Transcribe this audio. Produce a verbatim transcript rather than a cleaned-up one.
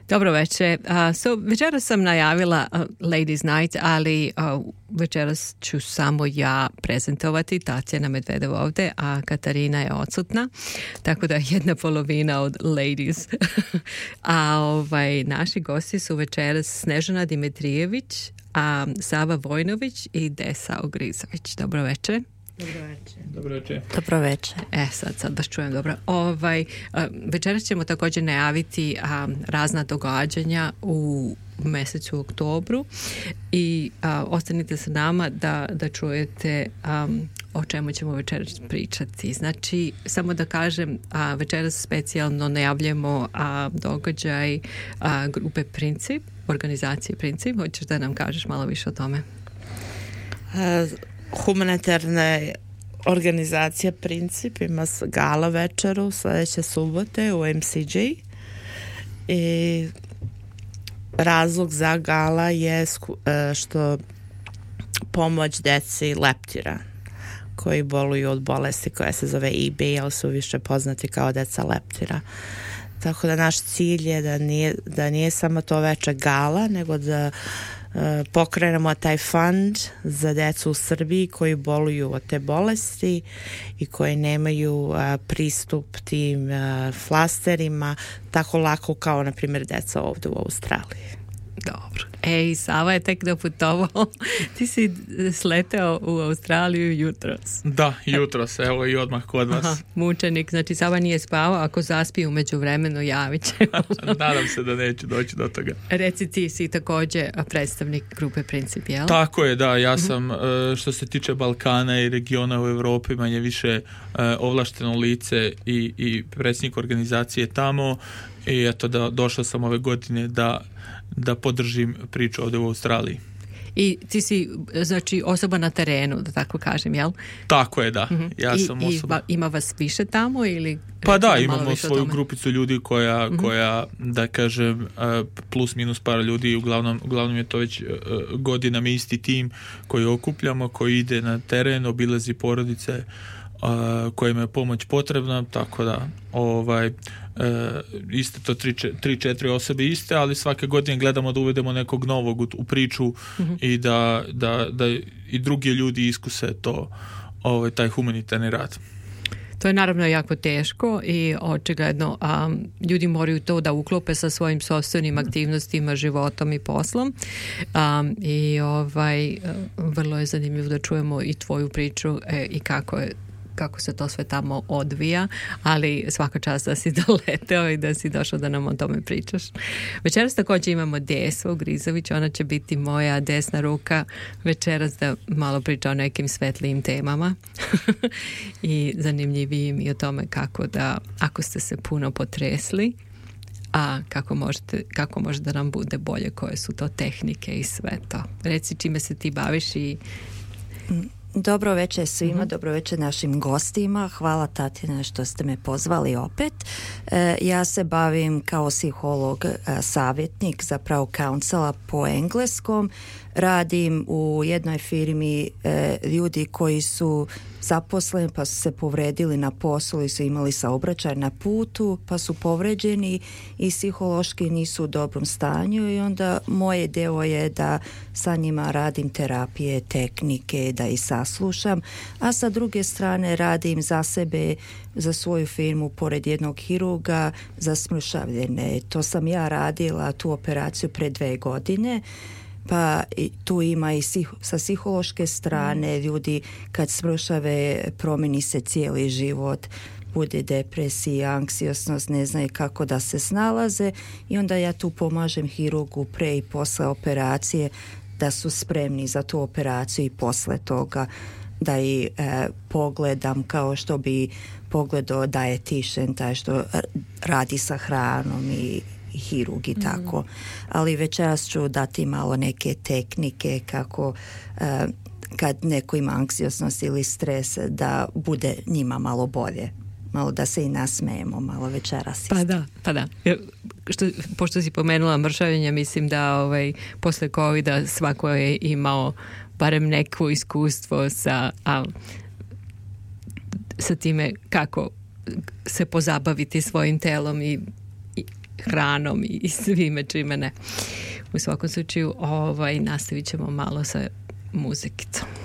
Dobro večer. Uh, so, večeras sam najavila uh, Ladies Night, ali uh, večeras ću samo ja prezentovati. Tatjana Medvedeva ovdje, a Katarina je odsutna. Tako da jedna polovina od Ladies. a ovaj, naši gosti su večeras Snežana Dimitrijević, a Sava Vojnović i Desa Ogrizović. Dobro večer. Dobro večer. Dobro večer. Dobro večer. E, sad, sad baš čujem dobro. Ovaj, večeras ćemo također najaviti a, razna događanja u mjesecu oktobru i a, ostanite sa nama da, da čujete a, o čemu ćemo večeras pričati. Znači, samo da kažem, a, večeras specijalno najavljamo a, događaj a, grupe Princip, organizacije Princip. Hoćeš da nam kažeš malo više o tome? Uh, humanitarna organizacija Princip ima gala večeru sljedeće subote u M C G i razlog za gala je što pomoć deci leptira koji boluju od bolesti koja se zove E B, ali su više poznati kao deca leptira. Tako da naš cilj je da nije, da nije samo to veče gala, nego da Uh, pokrenemo taj fond za decu u Srbiji koji boluju od te bolesti i koji nemaju uh, pristup tim uh, flasterima tako lako kao na primjer deca ovdje u Australiji. Dobro. Ej, Sava je tek doputovao. Ti si sleteo u Australiju jutros. Da, jutros, evo i odmah kod vas. Aha, mučenik, znači Sava nije spavao, ako zaspi u međuvremenu javit će. Nadam se da neću doći do toga. Reci, ti si također predstavnik grupe Princip, jel? Tako je, da, ja sam što se tiče Balkana i regiona u Europi manje više ovlašteno lice i, i predsjednik organizacije tamo i eto da došao sam ove godine da da podržim priču ovdje u Australiji. I ti si, znači, osoba na terenu, da tako kažem, jel? Tako je, da. Mm-hmm. Ja I, sam osoba. I ima vas više tamo ili? Pa da, imamo svoju grupicu ljudi koja, mm-hmm. koja, da kažem, plus minus par ljudi, uglavnom, uglavnom je to već godinama isti tim koji okupljamo, koji ide na teren, obilazi porodice Uh, kojima je pomoć potrebna, tako da ovaj, uh, iste to tri, tri, četiri osobe iste, ali svake godine gledamo da uvedemo nekog novog u, u priču mm-hmm. i da, da, da i drugi ljudi iskuse to, ovaj, taj humanitarni rad. To je naravno jako teško i očigledno um, ljudi moraju to da uklope sa svojim sopstvenim aktivnostima, životom i poslom. Um, I ovaj, vrlo je zanimljivo da čujemo i tvoju priču e, i kako je kako se to sve tamo odvija, ali svaka čast da si doleteo i da si došao da nam o tome pričaš. Večeras također imamo Desu Ogrizović, ona će biti moja desna ruka večeras da malo priča o nekim svetlijim temama i zanimljivijim i o tome kako da, ako ste se puno potresli, a kako možete, kako može da nam bude bolje, koje su to tehnike i sve to. Reci čime se ti baviš i Dobro večer svima, mm-hmm. dobro večer našim gostima. Hvala Tatjana što ste me pozvali opet. E, ja se bavim kao psiholog, e, savjetnik, zapravo counsela po engleskom. Radim u jednoj firmi e, ljudi koji su zaposleni pa su se povredili na poslu i su imali saobraćaj na putu pa su povređeni i psihološki nisu u dobrom stanju i onda moje deo je da sa njima radim terapije, tehnike, da ih saslušam, a sa druge strane radim za sebe, za svoju firmu pored jednog hirurga za smršavljene. To sam ja radila tu operaciju pre dve godine. Pa tu ima i sa psihološke strane ljudi kad smršave promeni se cijeli život, bude depresija, anksioznost, ne znaju kako da se snalaze i onda ja tu pomažem hirurgu pre i posle operacije da su spremni za tu operaciju i posle toga da i e, pogledam kao što bi pogledao dietitian, taj što radi sa hranom i hirurg i tako. Mm. Ali večeras ću dati malo neke tehnike kako uh, kad neko ima anksioznost ili stres da bude njima malo bolje. Malo da se i nasmejemo, malo večeras isto. Pa da, pa da. Što, pošto si pomenula mršavljenje, mislim da ovaj, posle covida svako je imao barem neko iskustvo sa, a, sa time kako se pozabaviti svojim telom i hranom i svime čime ne. U svakom slučaju ovaj, nastavit ćemo malo sa muzikicom.